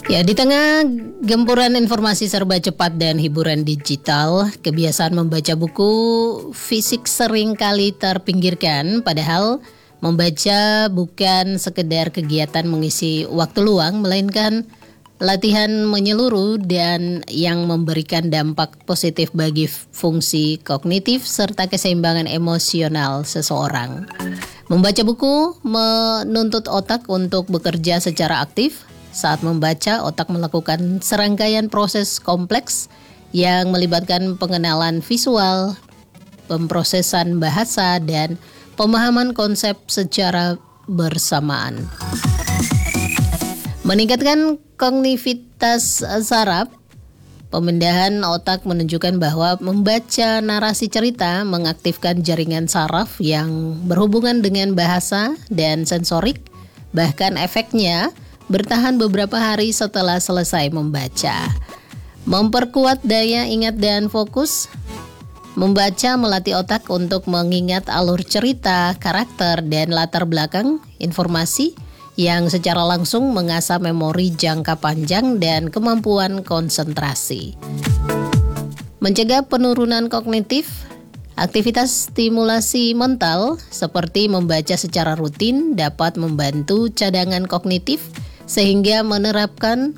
Ya, di tengah gempuran informasi serba cepat dan hiburan digital, kebiasaan membaca buku fisik sering kali terpinggirkan, padahal membaca bukan sekedar kegiatan mengisi waktu luang, melainkan latihan menyeluruh dan yang memberikan dampak positif bagi fungsi kognitif serta keseimbangan emosional seseorang. Membaca buku menuntut otak untuk bekerja secara aktif. Saat membaca, otak melakukan serangkaian proses kompleks yang melibatkan pengenalan visual, pemrosesan bahasa, dan pemahaman konsep secara bersamaan. Meningkatkan kognitivitas saraf, pemindahan otak menunjukkan bahwa membaca narasi cerita mengaktifkan jaringan saraf yang berhubungan dengan bahasa dan sensorik, bahkan efeknya bertahan beberapa hari setelah selesai membaca. Memperkuat daya ingat dan fokus. Membaca melatih otak untuk mengingat alur cerita, karakter, dan latar belakang informasi yang secara langsung mengasah memori jangka panjang dan kemampuan konsentrasi. Mencegah penurunan kognitif. Aktivitas stimulasi mental seperti membaca secara rutin dapat membantu cadangan kognitif sehingga menekan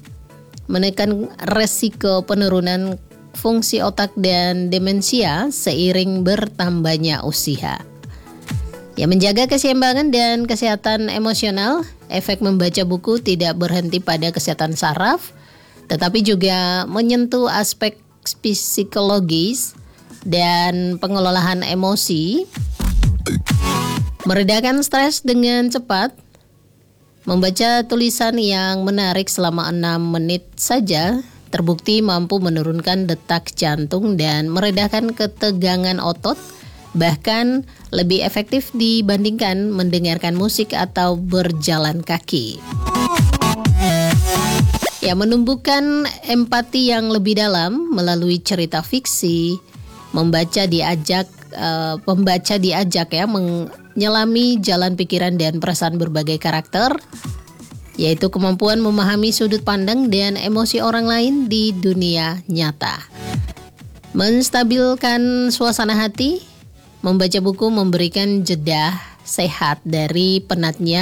resiko penurunan fungsi otak dan demensia seiring bertambahnya usia. Ya, menjaga keseimbangan dan kesehatan emosional, efek membaca buku tidak berhenti pada kesehatan saraf, tetapi juga menyentuh aspek psikologis dan pengelolaan emosi, meredakan stres dengan cepat. Membaca tulisan yang menarik selama 6 menit saja terbukti mampu menurunkan detak jantung dan meredakan ketegangan otot, bahkan lebih efektif dibandingkan mendengarkan musik atau berjalan kaki. Ya, menumbuhkan empati yang lebih dalam melalui cerita fiksi, pembaca diajak menyelami jalan pikiran dan perasaan berbagai karakter, yaitu kemampuan memahami sudut pandang dan emosi orang lain di dunia nyata. Menstabilkan suasana hati, membaca buku memberikan jeda sehat dari penatnya